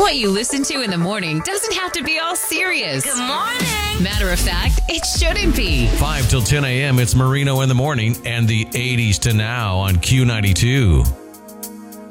What you listen to in the morning doesn't have to be all serious. Good morning. Matter of fact, it shouldn't be. 5 till 10 a.m. It's Marino in the morning and the 80s to now on Q92.